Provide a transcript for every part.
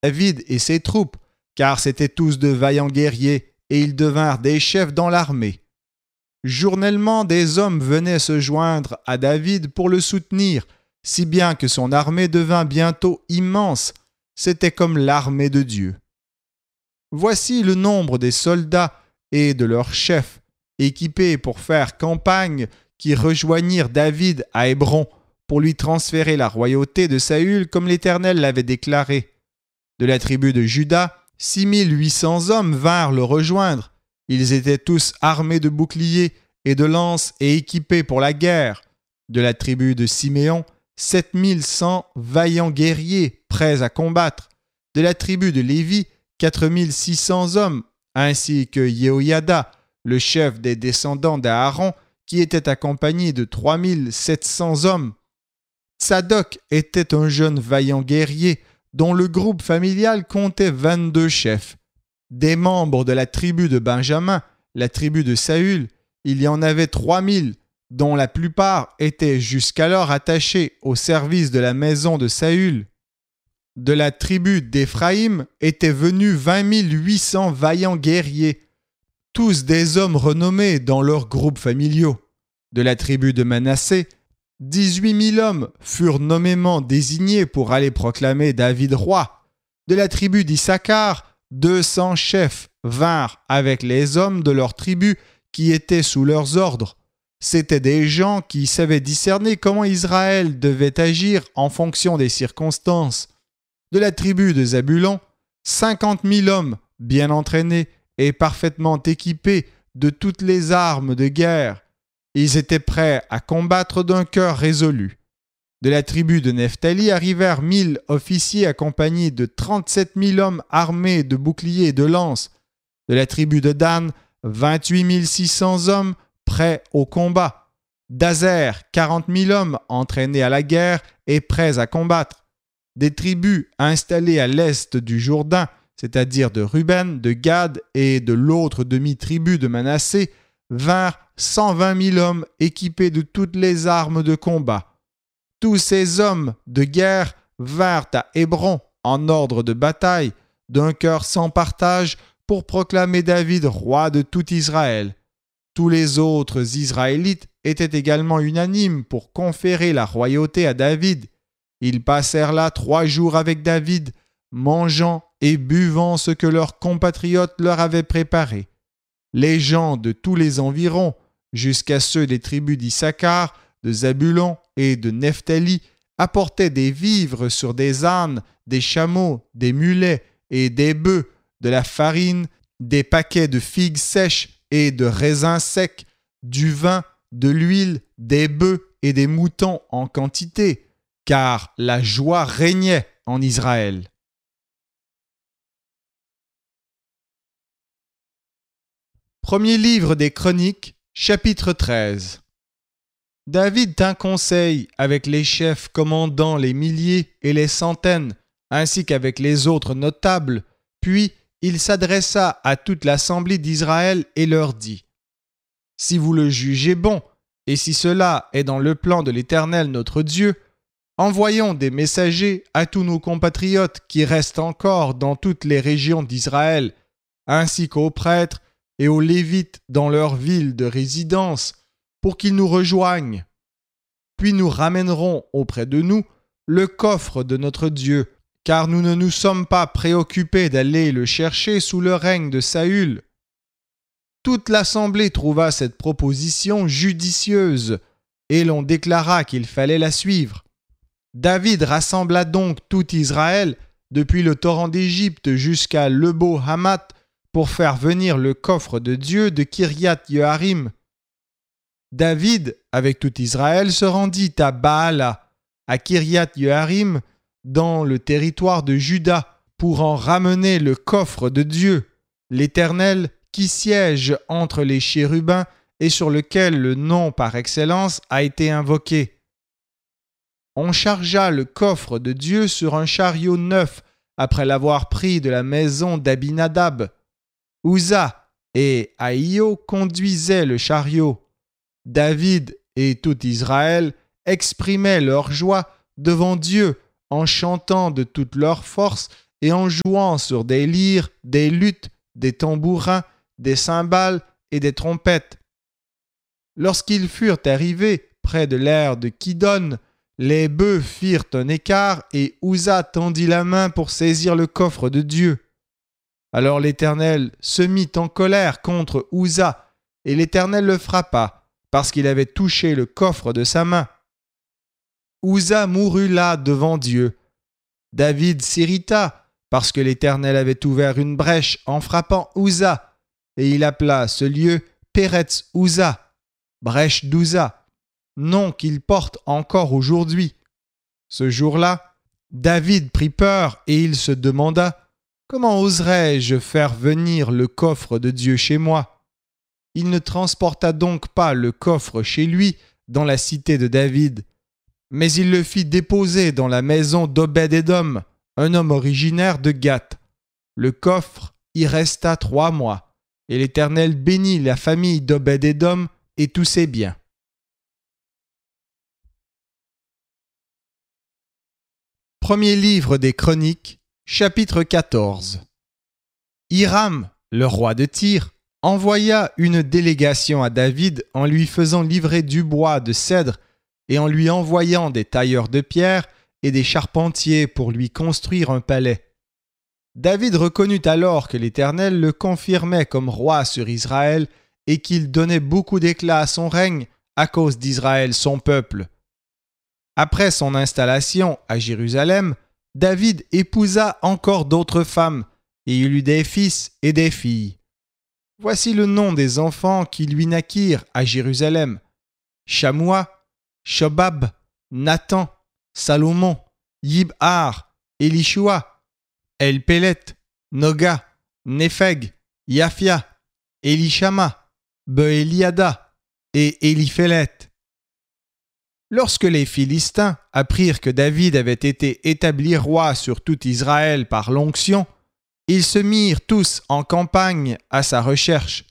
David et ses troupes, car c'étaient tous de vaillants guerriers, et ils devinrent des chefs dans l'armée. Journellement, des hommes venaient se joindre à David pour le soutenir, si bien que son armée devint bientôt immense. C'était comme l'armée de Dieu. Voici le nombre des soldats et de leurs chefs, équipés pour faire campagne, qui rejoignirent David à Hébron pour lui transférer la royauté de Saül comme l'Éternel l'avait déclaré. De la tribu de Juda, 6800 hommes vinrent le rejoindre. Ils étaient tous armés de boucliers et de lances et équipés pour la guerre. De la tribu de Siméon, 7100 vaillants guerriers prêts à combattre. De la tribu de Lévi, 4600 hommes, ainsi que Yehoyada, le chef des descendants d'Aaron, qui était accompagné de 3700 hommes. Tsadok était un jeune vaillant guerrier dont le groupe familial comptait 22 chefs. Des membres de la tribu de Benjamin, la tribu de Saül, il y en avait 3000, dont la plupart étaient jusqu'alors attachés au service de la maison de Saül. De la tribu d'Éphraïm étaient venus 20 800 vaillants guerriers, tous des hommes renommés dans leurs groupes familiaux. De la tribu de Manassé, 18 000 hommes furent nommément désignés pour aller proclamer David roi. De la tribu d'Issachar, 200 chefs vinrent avec les hommes de leur tribu qui étaient sous leurs ordres. C'étaient des gens qui savaient discerner comment Israël devait agir en fonction des circonstances. De la tribu de Zabulon, 50 000 hommes bien entraînés et parfaitement équipés de toutes les armes de guerre. Ils étaient prêts à combattre d'un cœur résolu. De la tribu de Nephtali arrivèrent 1000 officiers accompagnés de 37 000 hommes armés de boucliers et de lances. De la tribu de Dan, 28 600 hommes prêts au combat. D'Azer, 40 000 hommes entraînés à la guerre et prêts à combattre. Des tribus installées à l'est du Jourdain, c'est-à-dire de Ruben, de Gad et de l'autre demi-tribu de Manassé, vinrent 120 000 hommes équipés de toutes les armes de combat. Tous ces hommes de guerre vinrent à Hébron en ordre de bataille, d'un cœur sans partage, pour proclamer David roi de tout Israël. Tous les autres Israélites étaient également unanimes pour conférer la royauté à David. Ils passèrent là 3 jours avec David, mangeant et buvant ce que leurs compatriotes leur avaient préparé. Les gens de tous les environs, jusqu'à ceux des tribus d'Issachar, de Zabulon et de Nephtali, apportaient des vivres sur des ânes, des chameaux, des mulets et des bœufs, de la farine, des paquets de figues sèches et de raisins secs, du vin, de l'huile, des bœufs et des moutons en quantité, car la joie régnait en Israël. Premier livre des Chroniques, chapitre 13. David tint conseil avec les chefs commandant les milliers et les centaines, ainsi qu'avec les autres notables, puis il s'adressa à toute l'assemblée d'Israël et leur dit : « Si vous le jugez bon, et si cela est dans le plan de l'Éternel notre Dieu, envoyons des messagers à tous nos compatriotes qui restent encore dans toutes les régions d'Israël, ainsi qu'aux prêtres et aux Lévites dans leur ville de résidence, pour qu'ils nous rejoignent. Puis nous ramènerons auprès de nous le coffre de notre Dieu, car nous ne nous sommes pas préoccupés d'aller le chercher sous le règne de Saül. » Toute l'assemblée trouva cette proposition judicieuse, et l'on déclara qu'il fallait la suivre. David rassembla donc tout Israël, depuis le torrent d'Égypte jusqu'à Lebo-Hamath, pour faire venir le coffre de Dieu de Kiriath-Yearim. David, avec tout Israël, se rendit à Baala, à Kiriath-Yearim, dans le territoire de Juda, pour en ramener le coffre de Dieu, l'Éternel, qui siège entre les chérubins et sur lequel le nom par excellence a été invoqué. On chargea le coffre de Dieu sur un chariot neuf après l'avoir pris de la maison d'Abinadab. Uza et Ahio conduisaient le chariot. David et tout Israël exprimaient leur joie devant Dieu en chantant de toute leur force et en jouant sur des lyres, des luths, des tambourins, des cymbales et des trompettes. Lorsqu'ils furent arrivés près de l'aire de Kidon, les bœufs firent un écart et Uza tendit la main pour saisir le coffre de Dieu. Alors l'Éternel se mit en colère contre Uza, et l'Éternel le frappa, parce qu'il avait touché le coffre de sa main. Uza mourut là devant Dieu. David s'irrita, parce que l'Éternel avait ouvert une brèche en frappant Uza, et il appela ce lieu Péretz Uza, brèche d'Uza, nom qu'il porte encore aujourd'hui. Ce jour-là, David prit peur et il se demanda: comment oserais-je faire venir le coffre de Dieu chez moi? Il ne transporta donc pas le coffre chez lui dans la cité de David, mais il le fit déposer dans la maison d'Obed-Édom, un homme originaire de Gath. Le coffre y resta 3 mois, et l'Éternel bénit la famille d'Obed-Édom et tous ses biens. Premier livre des Chroniques, chapitre 14. Hiram, le roi de Tyr, envoya une délégation à David en lui faisant livrer du bois de cèdre et en lui envoyant des tailleurs de pierre et des charpentiers pour lui construire un palais. David reconnut alors que l'Éternel le confirmait comme roi sur Israël et qu'il donnait beaucoup d'éclat à son règne à cause d'Israël son peuple. Après son installation à Jérusalem, David épousa encore d'autres femmes, et il eut des fils et des filles. Voici le nom des enfants qui lui naquirent à Jérusalem: Shammua, Shobab, Nathan, Salomon, Yibhar, Elishua, Elpelet, Noga, Népheg, Yafia, Elishama, Beéliada et Éliphélet. Lorsque les Philistins apprirent que David avait été établi roi sur tout Israël par l'onction, ils se mirent tous en campagne à sa recherche.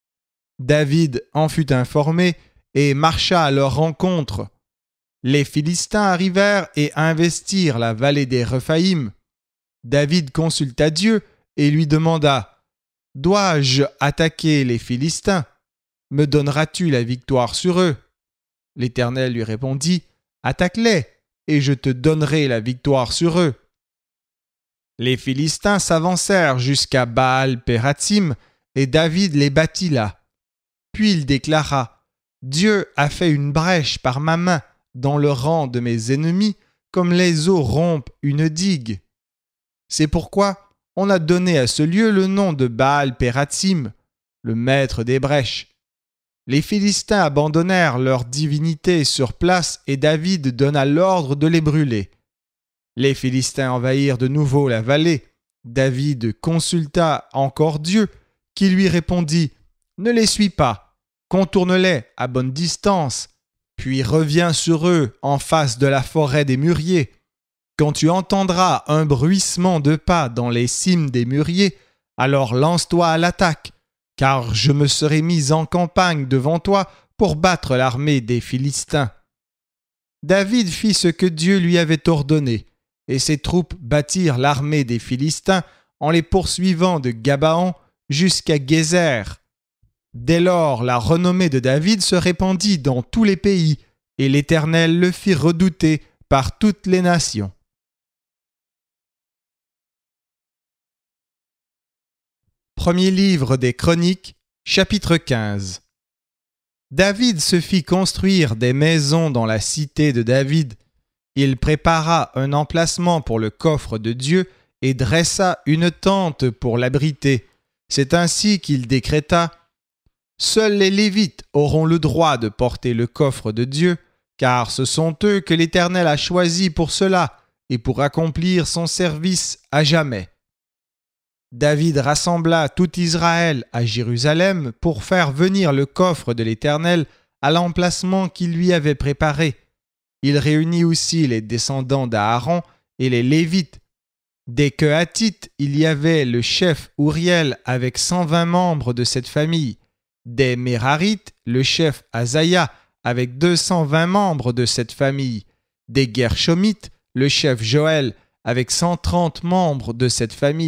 David en fut informé et marcha à leur rencontre. Les Philistins arrivèrent et investirent la vallée des Rephaïm. David consulta Dieu et lui demanda: « Dois-je attaquer les Philistins? Me donneras-tu la victoire sur eux ?» L'Éternel lui répondit: « Attaque-les, et je te donnerai la victoire sur eux. » Les Philistins s'avancèrent jusqu'à Baal-Pératsim, et David les battit là. Puis il déclara: « Dieu a fait une brèche par ma main dans le rang de mes ennemis, comme les eaux rompent une digue. » C'est pourquoi on a donné à ce lieu le nom de Baal-Pératsim, le maître des brèches. Les Philistins abandonnèrent leur divinité sur place et David donna l'ordre de les brûler. Les Philistins envahirent de nouveau la vallée. David consulta encore Dieu, qui lui répondit: « Ne les suis pas, contourne-les à bonne distance, puis reviens sur eux en face de la forêt des mûriers. Quand tu entendras un bruissement de pas dans les cimes des mûriers, alors lance-toi à l'attaque, car je me serai mis en campagne devant toi pour battre l'armée des Philistins. » David fit ce que Dieu lui avait ordonné, et ses troupes battirent l'armée des Philistins en les poursuivant de Gabaon jusqu'à Gézer. Dès lors, la renommée de David se répandit dans tous les pays, et l'Éternel le fit redouter par toutes les nations. Premier livre des Chroniques, chapitre 15. David se fit construire des maisons dans la cité de David. Il prépara un emplacement pour le coffre de Dieu et dressa une tente pour l'abriter. C'est ainsi qu'il décréta: « Seuls les Lévites auront le droit de porter le coffre de Dieu, car ce sont eux que l'Éternel a choisis pour cela et pour accomplir son service à jamais. » David rassembla tout Israël à Jérusalem pour faire venir le coffre de l'Éternel à l'emplacement qu'il lui avait préparé. Il réunit aussi les descendants d'Aaron et les Lévites. Des Kehathites, il y avait le chef Uriel avec 120 membres de cette famille. Des Mérarites, le chef Azaïa avec 220 membres de cette famille. Des Gershomites, le chef Joël avec 130 membres de cette famille